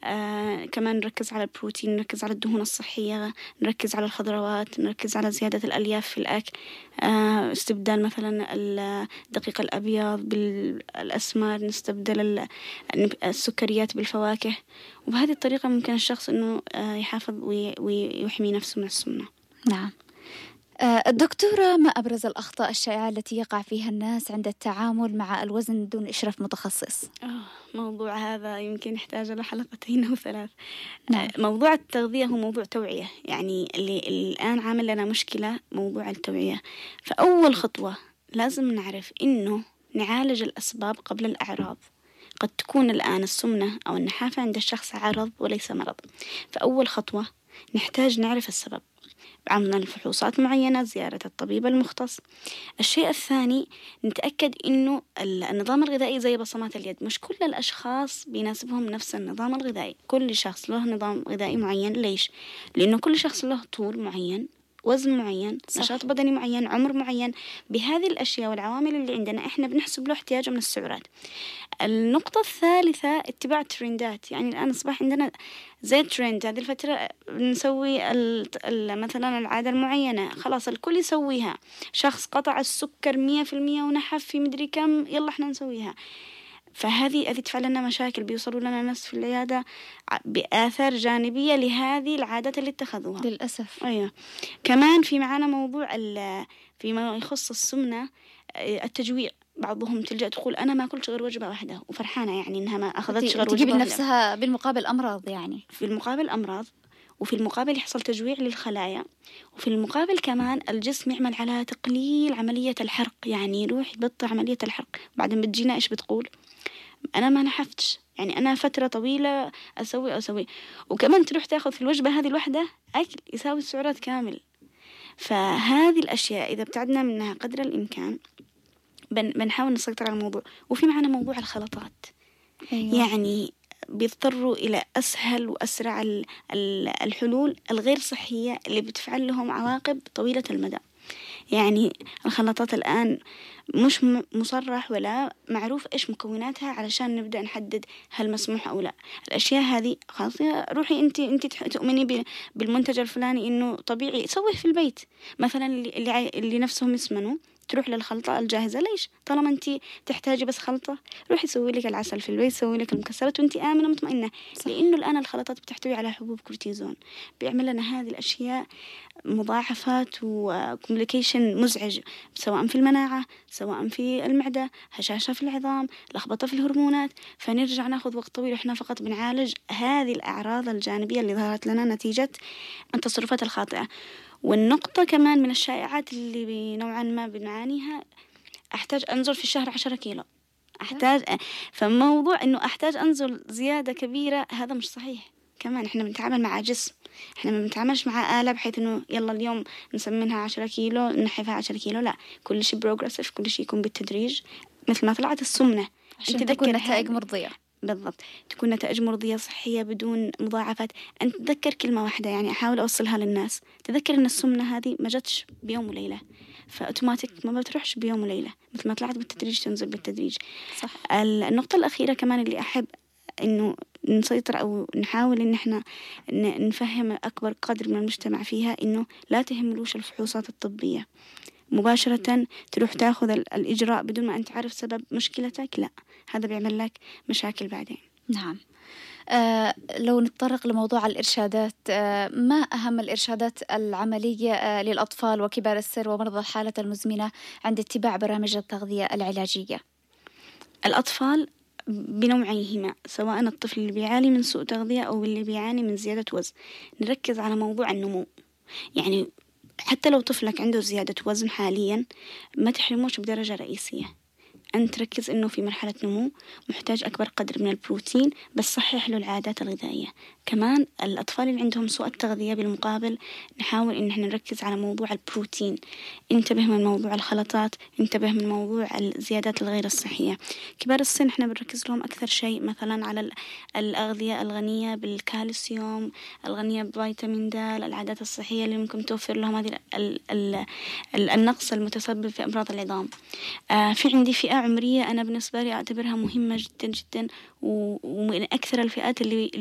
كمان نركز على البروتين، نركز على الدهون الصحية، نركز على الخضروات، نركز على زيادة الألياف في الأكل، استبدال مثلا الدقيق الأبيض بالأسمر، نستبدل السكريات بالفواكه. وبهذه الطريقة ممكن الشخص إنه يحافظ ويحمي نفسه من السمنة. نعم. الدكتورة، ما أبرز الأخطاء الشائعة التي يقع فيها الناس عند التعامل مع الوزن دون إشراف متخصص؟ موضوع هذا يمكن يحتاج له حلقتين أو 3. نعم. موضوع التغذية هو موضوع توعية، يعني اللي الآن عامل لنا مشكلة موضوع التوعية. فأول خطوة لازم نعرف إنه نعالج الأسباب قبل الأعراض. قد تكون الآن السمنة أو النحافة عند الشخص عرض وليس مرض. فأول خطوة نحتاج نعرف السبب، عمل فحوصات معينة، زيارة الطبيب المختص. الشيء الثاني نتأكد إنه النظام الغذائي زي بصمات اليد، مش كل الأشخاص بيناسبهم نفس النظام الغذائي، كل شخص له نظام غذائي معين. ليش؟ لأنه كل شخص له طول معين، وزن معين، نشاط بدني معين، عمر معين. بهذه الأشياء والعوامل اللي عندنا إحنا بنحسب له احتياجه من السعرات. النقطة الثالثة اتباع الترندات. يعني الآن أصبح عندنا زي الترند، هذه الفترة نسوي مثلا العادة المعينة، خلاص الكل يسويها. شخص قطع السكر 100% ونحف في مدري كم، يلا احنا نسويها. فهذه تفعل لنا مشاكل، بيوصلوا لنا ناس في العيادة بآثار جانبية لهذه العادات اللي اتخذوها للأسف. أيوة. كمان في معانا موضوع فيما يخص السمنة، التجويع. بعضهم تلجأ تقول أنا ما أكلش غير وجبة واحدة وفرحانة، يعني إنها ما أخذتش غير وجبة تجيب واحدة. نفسها بالمقابل أمراض، يعني في المقابل أمراض، وفي المقابل يحصل تجويع للخلايا، وفي المقابل كمان الجسم يعمل على تقليل عملية الحرق، يعني يروح يبطئ عملية الحرق. بعدين بتجينا إيش بتقول؟ أنا ما نحفتش، يعني أنا فترة طويلة أسوي، وكمان تروح تأخذ في الوجبة هذه الوحدة أكل يساوي السعرات كامل. فهذه الأشياء إذا ابتعدنا منها قدر الإمكان بنحاول نسيطر على الموضوع. وفي معنا موضوع الخلطات. أيوة. يعني بيضطروا إلى أسهل وأسرع الحلول الغير صحية اللي بتفعل لهم عواقب طويلة المدى. يعني الخلطات الآن مش مصرح ولا معروف إيش مكوناتها علشان نبدأ نحدد هل مسموح أو لا. الأشياء هذه خلاص، روحي أنت تؤمني بالمنتج الفلاني إنه طبيعي، سويه في البيت. مثلا اللي نفسهم يسمنوا تروح للخلطة الجاهزة. ليش؟ طالما أنت تحتاجي بس خلطة، روحي سوي لك العسل في البيت، سوي لك المكسرات وأنت آمنة مطمئنة. صح. لأنه الآن الخلطات بتحتوي على حبوب كورتيزون، بيعمل لنا هذه الأشياء مضاعفات وكومبليكيشن مزعج، سواء في المناعة، سواء في المعدة، هشاشة في العظام، لخبطة في الهرمونات. فنرجع ناخذ وقت طويل إحنا فقط بنعالج هذه الأعراض الجانبية اللي ظهرت لنا نتيجة التصرفات الخاطئة. والنقطة كمان من الشائعات اللي نوعا ما بنعانيها، أحتاج أنزل في الشهر 10 كيلو، فموضوع إنه أحتاج أنزل زيادة كبيرة هذا مش صحيح. كمان إحنا بنتعامل مع جسم، إحنا ما بنتعاملش مع آلة بحيث إنه يلا اليوم نسمنها 10 كيلو نحفها 10 كيلو. لا، كل شيء بروجريسيف، كل شيء يكون بالتدريج. مثل ما طلعت السمنة عشان تكون نتائج مرضية. بالضبط، تكون نتائج مرضية صحية بدون مضاعفات. أنت تذكر كلمة واحدة، يعني أحاول أوصلها للناس، تذكر إن السمنة هذه ما جتش بيوم وليلة، فأوتوماتيك ما بتروحش بيوم وليلة، مثل ما طلعت بالتدريج تنزل بالتدريج. صح. النقطة الأخيرة كمان اللي أحب إنه نسيطر أو نحاول إن إحنا نفهم أكبر قدر من المجتمع فيها، إنه لا تهملوش الفحوصات الطبية مباشرة، تروح تأخذ الإجراء بدون ما أنت عارف سبب مشكلتك. لا، هذا بيعمل لك مشاكل بعدين. نعم. لو نتطرق لموضوع الإرشادات، ما أهم الإرشادات العملية للأطفال وكبار السن ومرضى الحالة المزمنة عند اتباع برامج التغذية العلاجية؟ الأطفال بنوعيهما، سواء الطفل اللي بيعاني من سوء تغذية أو اللي بيعاني من زيادة وزن، نركز على موضوع النمو. يعني حتى لو طفلك عنده زيادة وزن حاليا، ما تحرموش بدرجة رئيسية. أنت تركز إنه في مرحلة نمو، محتاج أكبر قدر من البروتين، بس صحح له العادات الغذائية. كمان الأطفال اللي عندهم سوء التغذية بالمقابل نحاول إن احنا نركز على موضوع البروتين. انتبه من موضوع الخلطات، انتبه من موضوع الزيادات الغير الصحية. كبار السن احنا بنركز لهم أكثر شيء مثلا على الأغذية الغنية بالكالسيوم، الغنية بفيتامين د، العادات الصحية اللي ممكن توفر لهم هذه النقص المتسبب في أمراض العظام. في عندي فئة عمرية أنا بالنسبة لي أعتبرها مهمة جدا جدا، ومن أكثر الفئات اللي